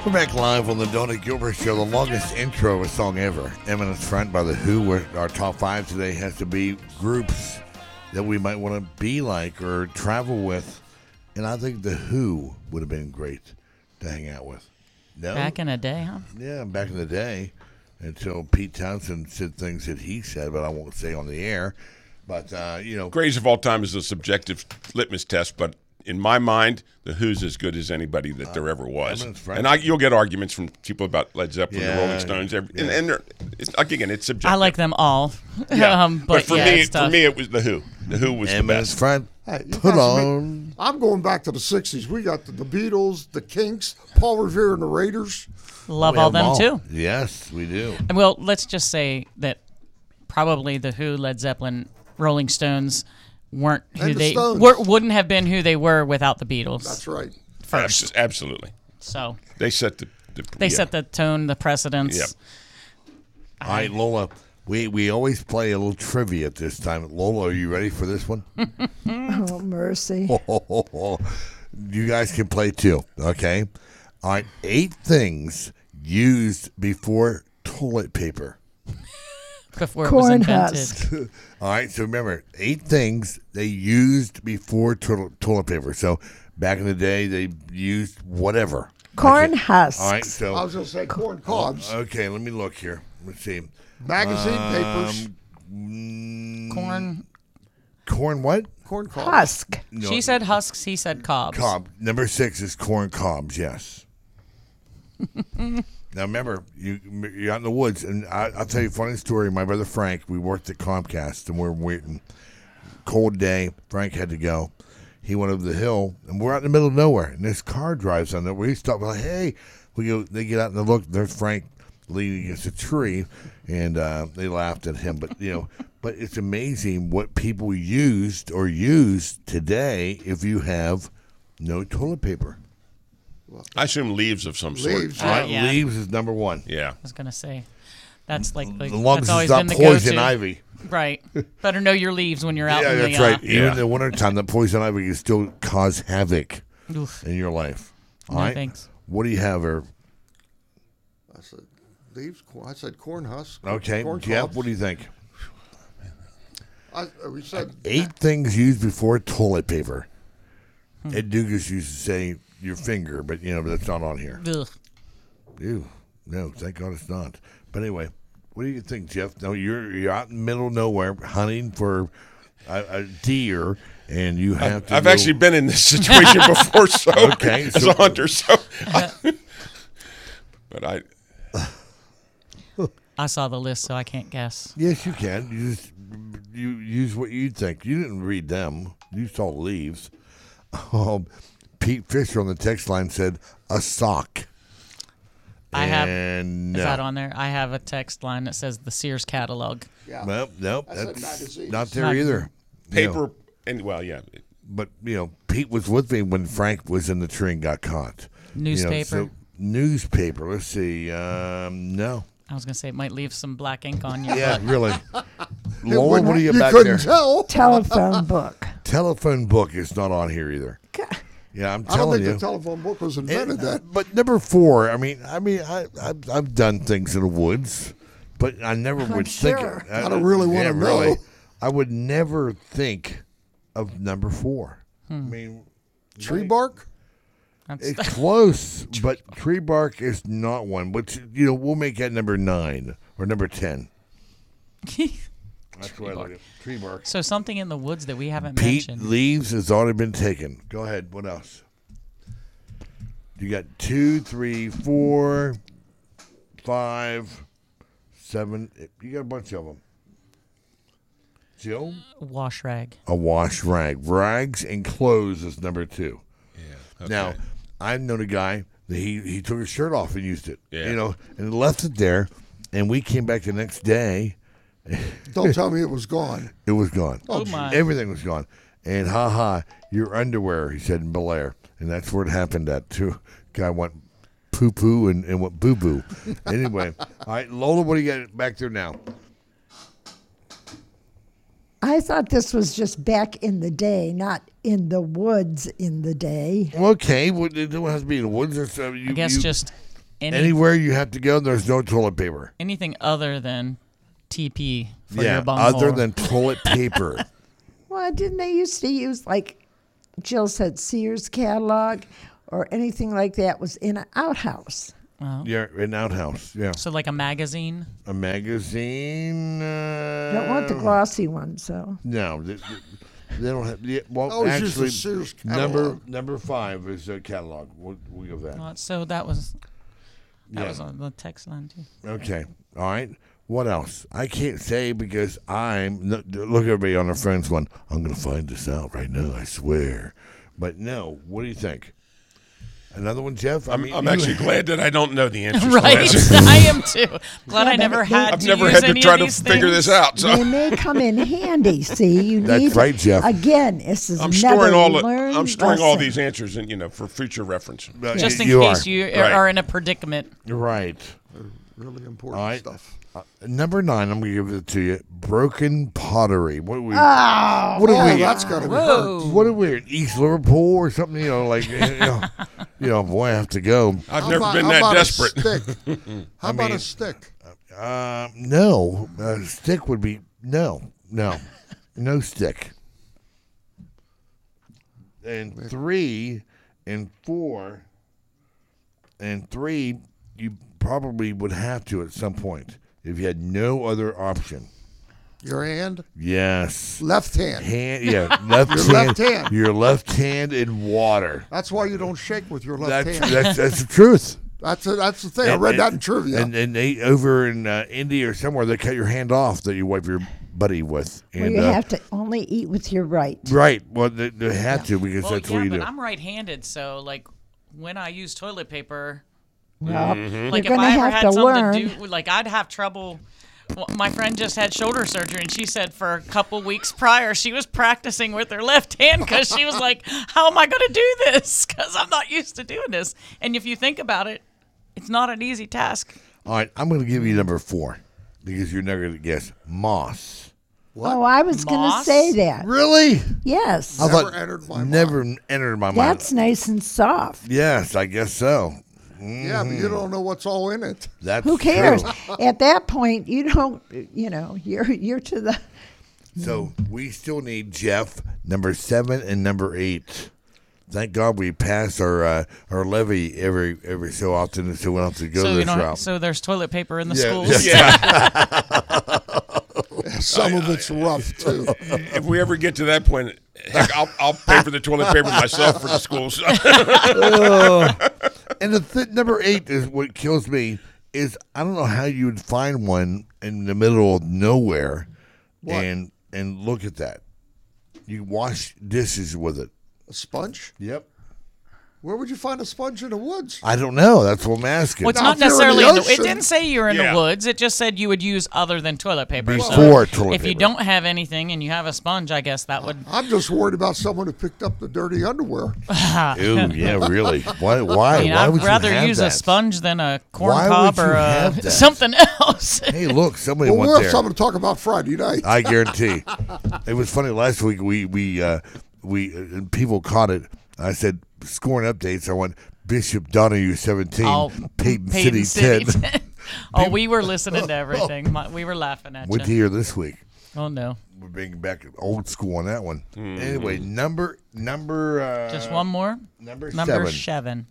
We're back live on the Donut Gilbert Show, the longest intro of a song ever. Eminence Front by The Who. Where our top 5 today has to be groups that we might want to be like or travel with. And I think The Who would have been great to hang out with. No? Back in the day, huh? Yeah, back in the day. Until Pete Townsend said things that he said, but I won't say on the air. But, Greatest of all time is a subjective litmus test, but in my mind, The Who's as good as anybody that there ever was. And you'll get arguments from people about Led Zeppelin, the Rolling Stones, and again, it's subjective. I like them all. Yeah. But for me, it was The Who. The Who was the best. Front. Hey, Put on. I'm going back to the 60s. We got the Beatles, the Kinks, Paul Revere and the Raiders. Love all them too. Yes, we do. And well, let's just say that probably The Who, Led Zeppelin, Rolling Stones weren't who they wouldn't have been who they were without the Beatles. That's right. First, absolutely. So they set the tone, the precedence. Yep. All right, Lola. We always play a little trivia at this time. Lola, are you ready for this one? Oh, mercy. You guys can play too, okay? All right, 8 things used before toilet paper. Before it was invented. Husk. All right, so remember, 8 things they used before toilet paper. So back in the day, they used whatever. Corn husks. All right, so I was going to say corn cobs. Okay, let me look here. Let's see. Magazine papers. Corn what? Corn cobs. Husk. No, She said husks, he said cobs. cob. Number 6 is corn cobs, yes. Now remember, you're out in the woods, and I'll tell you a funny story. My brother Frank, we worked at Comcast, and we were waiting. Cold day, Frank had to go. He went over the hill, and we're out in the middle of nowhere, and this car drives on there. We stop, we're like, hey. We go. They get out and they look. There's Frank leaning against a tree, and they laughed at him. But but it's amazing what people used or use today if you have no toilet paper. I assume leaves of some sort. Leaves. Yeah. Leaves is number 1. Yeah. I was gonna say that's like As long that's as always it's been not the poison go-to. ivy. Right. Better know your leaves when you're out. Yeah, in that's the, right. Even Yeah. in the wintertime, the poison ivy can still cause havoc Oof. in your life. All No right? thanks. What do you have there? I said leaves. I said corn husks. Okay, Corn Jeff, cobs. what do you think? We said 8 things used before toilet paper. Ed Dugas used to say your finger, but that's not on here. Ugh. Ew. No, thank God it's not. But anyway, what do you think, Jeff? No, you're out in the middle of nowhere hunting for a deer, and you have to. I've actually been in this situation before, so Okay, as so- a hunter, so. But I saw the list, so I can't guess. Yes, you can. You use what you think. You didn't read them. You saw leaves. Pete Fisher on the text line said a sock. I have. And Is no. that on there? I have a text line that says the Sears catalog. yeah. Well, nope, I said that's magazines. not there Magazine. either. paper, and yeah. But Pete was with me when Frank was in the tree and got caught. Newspaper. Newspaper. Let's see. No. I was gonna say it might leave some black ink on your Yeah, butt. really. Lola, what do you got back couldn't there? tell. Telephone book. Telephone book is not on here either. Yeah, I'm I don't telling think you. the telephone book was invented then. But number 4, I've done things in the woods, but I never would sure. think. I don't really wanna know. Really, I would never think of number 4. I mean, Tree bark? it's close, but tree bark is not one. But we'll make that number 9 or number 10. That's what I look at. Tree bark. So something in the woods that we haven't Pete, mentioned. leaves has already been taken. Go ahead. What else? You got 2, 3, 4, 5, 7. You got a bunch of them. Joe? Wash rag. A wash rag. Rags and clothes is number 2. Yeah. Now, I've known a guy that he took his shirt off and used it. Yeah. And left it there. And we came back the next day. Don't tell me it was gone. It was gone. Oh, my. Everything was gone. And your underwear, he said in Bel Air. And that's where it happened at, too. Guy went poo-poo and went boo-boo. Anyway. All right, Lola, what do you got back there now? I thought this was just back in the day, not in the woods in the day. Okay. Well, it don't have to be in the woods or something. I guess just Anywhere you have to go, there's no toilet paper. Anything other than TP for Yeah, your bunghole. other than toilet paper. Well, didn't they used to use, like Jill said, Sears catalog or anything like that was in an outhouse? Yeah, an outhouse. Yeah, So like a magazine. a magazine. Don't want the glossy ones, though. No, they don't have. Yeah, well, always use the actually, Sears catalog. number 5 is a catalog. We'll give that. So that was Yeah. on the text line too. Okay. All right. What else? I can't say because look at everybody on their phones one. I'm going to find this out right now, I swear. But no, what do you think? Another one, Jeff? I'm actually glad that I don't know the answer. Right, I am too. Glad I never had I've to never use had to any try of to these figure things. this out. They So may come in handy. See, you That's need. right, Jeff. Again, this is I'm another storing all learned these lesson. answers in for future reference. Just in You case are. you Right. are in a predicament. Right. Really important All right. stuff. Number 9, I'm going to give it to you. Broken pottery. What are we? Oh, What are we? That's got to be hurt. Whoa. What are we? East Liverpool or something? Like boy, I have to go. I've How never about- been how that about a desperate. stick? How about mean- a stick? No, stick would be no stick. And 3 and 4 and 3, you probably would have to at some point if you had no other option. Your hand? Yes. Left hand. Left Your hand. left hand. Your left hand in water. That's why you don't shake with your left hand. That's the truth. That's the thing. I read that in trivia. And they over in India or somewhere, they cut your hand off that you wipe your buddy with. Well, And you have to only eat with your right. right. Well, they had to because Well, that's yeah, what you but do. I'm right-handed, so like when I use toilet paper, Well, like you're if going to I ever have had to something learn. to do, like I'd have trouble. Well, my friend just had shoulder surgery, and she said for a couple weeks prior she was practicing with her left hand because she was like, "How am I going to do this? Because I'm not used to doing this." And if you think about it, it's not an easy task. All right, I'm going to give you number 4 because you're never going to guess. Moss. Oh, I was going to Moss? say that. Really? Yes. Never entered my mind. Never entered my mind. That's nice and soft. Yes, I guess so. Yeah, but you don't know what's all in it. That's Who cares? true. At that point, you don't, you're to the. So we still need Jeff, number 7 and number 8. Thank God we pass our levy every so often, so we don't have to go So this route. so there's toilet paper in the Yeah, schools. Yeah. Some of it's rough too. If we ever get to that point, heck, I'll pay for the toilet paper myself for the schools. And number 8 is what kills me. Is I don't know how you would find one in the middle of nowhere, What? and look at that. You wash dishes with it. A sponge? Yep. Where would you find a sponge in the woods? I don't know. That's what I'm asking. Well, it's Now, not if you're in necessarily the in the, it ocean- didn't say you're in Yeah. the woods. It just said you would use other than toilet paper. Before toilet if you paper. don't have anything and you have a sponge, I guess that would. I'm just worried about someone who picked up the dirty underwear. Ooh, yeah, really. Why? Why? I mean, Why I'd would rather you have use that? a sponge than a corn Why cob would you or have that? something else. Hey, look, somebody Well, went we'll have there. something to talk about Friday night. I guarantee. It was funny last week. We people caught it. I said scoring updates. I went Bishop Donahue 17, Oh, Peyton Peyton City 10. 10. Oh, we were listening to everything. We were laughing at Went to you. hear this week. Oh no, We're bringing back old school on that one. Anyway, number. just one more. Number 7.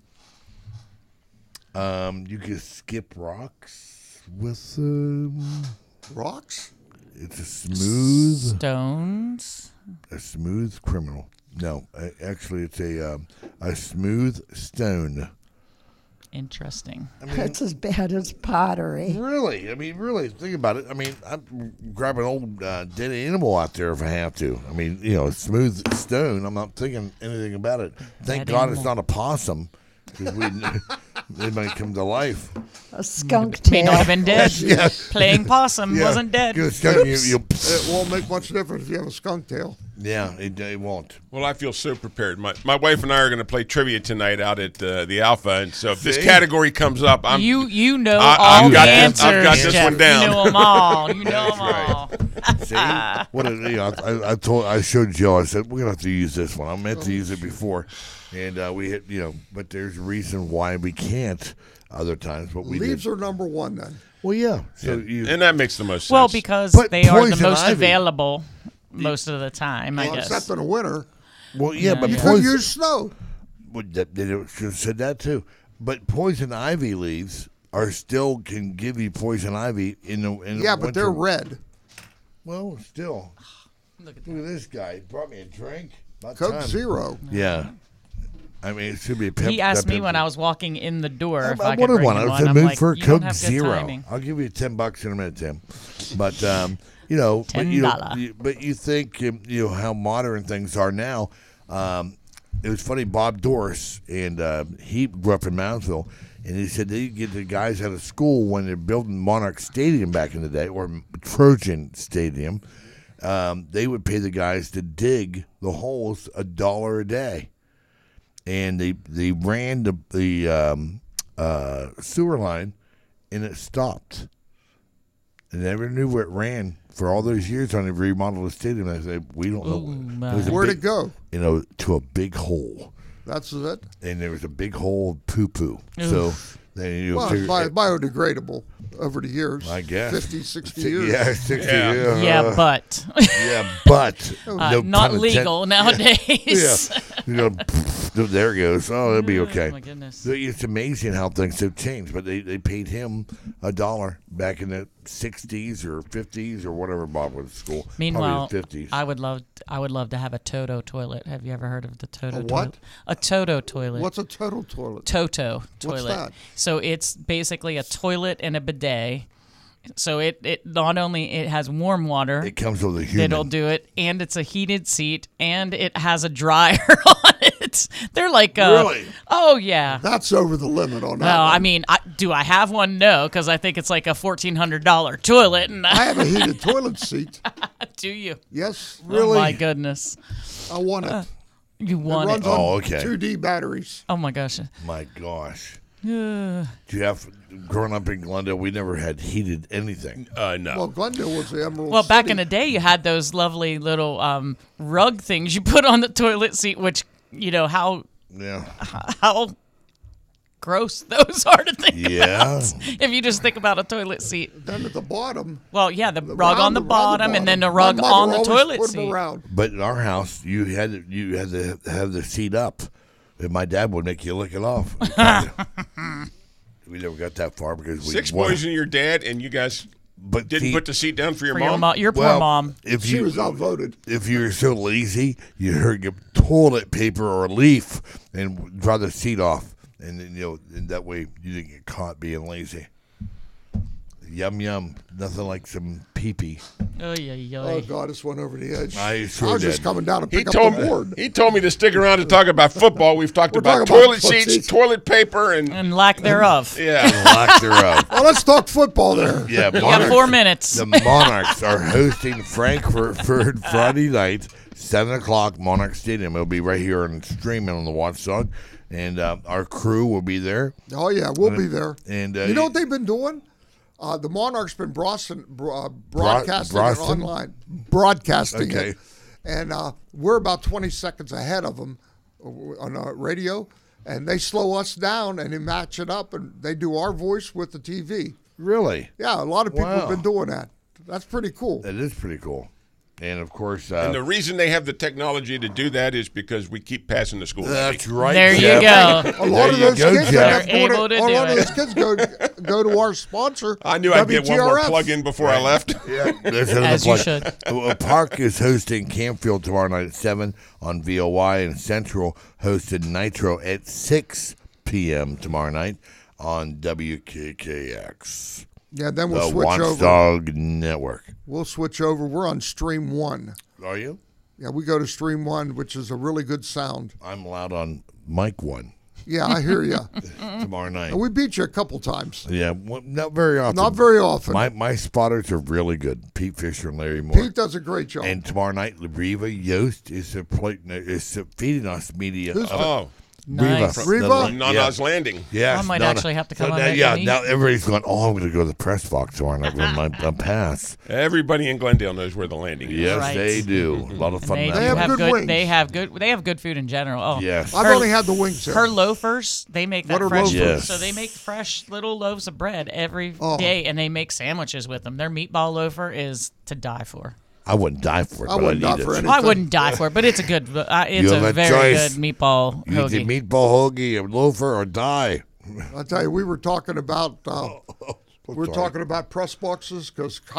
You can skip rocks with. Rocks? It's a Stones. smooth criminal. No, actually, it's a smooth stone. Interesting. That's as bad as pottery. Really? I mean, really, think about it. I mean, I'm grabbing an old dead animal out there if I have to. I mean, smooth stone. I'm not thinking anything about it. Thank Dead God it's animal. not a possum. 'Cause they might come to life. A skunk May not tail. have been dead. Yeah. Playing possum wasn't dead. Good skunk, you, It won't make much difference if you have a skunk tail. yeah, it won't. Well, I feel so prepared. My wife and I are going to play trivia tonight out at the Alpha, and so if this See? category comes up, I'm You know I've all the got this- answers. I've got this Jeff. one down. You know them all. You know them right. all. See, I showed Joe. I said we're gonna have to use this one. I meant to use it before, and we hit. But there's a reason why we can't other times. But we Leaves are number one then. Well, yeah. So and that makes the most sense. Well, because But they are the poison most ivy. available most of the time, I Well, guess. except in the winter. well, yeah, but You could poison. use snow. Well, they should have said that too. But poison ivy leaves are still can give you poison ivy in the Yeah, but winter. they're red. Well, still. Look at Look at this guy. He brought me a drink. About Coke time. Zero. Yeah. I mean, it should be a He asked me when I was walking in the door if I could wanted bring one. him I was one. in the I'm mood like, for a you don't Coke have good Zero. timing. I'll give you $10 in a minute, Tim. But but $10. but you think how modern things are now. It was funny. Bob Doris and he grew up in Moundsville, and he said they get the guys out of school when they're building Monarch Stadium back in the day, or Trojan Stadium. They would pay the guys to dig the holes $1 a day. And they ran the sewer line, and it stopped. And never knew where it ran for all those years on the remodel of the stadium. I said, we don't know. my. It was a Where'd big- it go? to a big hole, That's it. and there was a big hole of poo. So then Well, it's biodegradable over the years. I guess 50, 60 years. Yeah, 60 Yeah. years. Yeah, but Yeah, but no not pun legal intended. nowadays. Yeah, there it goes. Oh, it'll be okay. Oh, my goodness. So it's amazing how things have changed, but they paid him $1 back in the 60s or 50s or whatever Bob was at school. Meanwhile, probably the 50s. I would love to have a Toto toilet. Have you ever heard of the Toto A what? toilet? A Toto toilet. What's a total toilet? Toto toilet. that? So it's basically a toilet and a bidet. So it not only it has warm water It comes with a human. that'll do it, and it's a heated seat, and it has a dryer on it. They're like, Really? oh yeah. That's over the limit on that. No, one. I mean, do I have one? No, because I think it's like a $1,400 toilet, and I have a heated toilet seat. do you? Yes, Oh my goodness, I want it. you It want runs it? on Oh, okay. 2D batteries. Oh my gosh. My gosh. Do you have, growing up in Glendale, we never had heated anything. No. Well, Glendale was the Emerald Well, back City. in the day, you had those lovely little rug things you put on the toilet seat, which how Yeah. gross those are to think Yeah. about. If you just think about a toilet seat. Then at the bottom, Well, yeah, the rug on the around bottom, and then the My rug mother on the always toilet put 'em seat. around. But in our house, you had to have the seat up. And my dad would make you lick it off. We never got that far because we 6 boys and your dad, and you guys But didn't see, put the seat down for your For mom? your poor well, mom. If She you was outvoted. if you were so lazy, you heard your toilet paper or a leaf and draw the seat off, and then and that way you didn't get caught being lazy. Yum yum, nothing like some pee pee. Oh yeah, Oh, God, this went over the edge. I sure was just did. coming down to He pick told up the board. me. He told me to stick around to talk about football. We've talked We're about talking about toilet foot seats, seats. toilet paper, and and lack thereof. yeah. Lack thereof. Well, let's talk football there. Yeah, You got 4 minutes. The Monarchs are hosting Frankfurt Friday night, 7 o'clock, Monarch Stadium. It'll be right here and streaming on the Watchdog. And our crew will be there. Oh, yeah, we'll be there. And you know what they've been doing? The Monarchs been broadcasting it Boston? online. Broadcasting Okay. it. And we're about 20 seconds ahead of them on our radio. And they slow us down and they match it up and they do our voice with the TV. Really? Yeah, a lot of people have Wow. been doing that. That's pretty cool. That is pretty cool. And, of course, And the reason they have the technology to do that is because we keep passing the school. that's right. There you Jeff. go. A lot of you those go, kids Jeff. They're able to a do lot of it. those kids go to our sponsor. I knew I'd get one more WTRF. plug in before I left. Yeah, there's another As you plug. should. Park is hosting Campfield tomorrow night at 7 on VOY, and Central hosted Nitro at 6 p.m. tomorrow night on WKKX, Yeah, then we'll the switch over. Watchdog Network. We'll switch over. We're on Stream 1. Are you? Yeah, we go to Stream 1, which is a really good sound. I'm loud on Mic 1 Yeah, I hear you. tomorrow night. And we beat you a couple times. Yeah, well, not very often. Not very often. My spotters are really good. Pete Fisher and Larry Moore. Pete does a great job. And tomorrow night, Riva Yost is feeding us media. Who's Oh, Nice. Riva? From Nana's Landing. Yes, I might Nana. actually have to come So on now, that yeah, journey. now everybody's going, oh, I'm going to go to the press box tomorrow night with my pass. Everybody in Glendale knows where the landing is. Yes, Right. they do. A lot of And fun. they, now. do They have good good. wings. They have good. They have good food in general. Oh, Yes. I've Her- only had the wings there. Her loafers, they make that What are fresh. loafers? Yes. So they make fresh little loaves of bread every day, Oh. and they make sandwiches with them. Their meatball loafer is to die for. I wouldn't die for it, I but wouldn't I die need for it. any- I wouldn't die for it, but it's a good. It's have a a very choice. good meatball You eat the hoagie. meatball hoagie, a loafer, or die. I'll tell you, we were talking about Sorry. press boxes because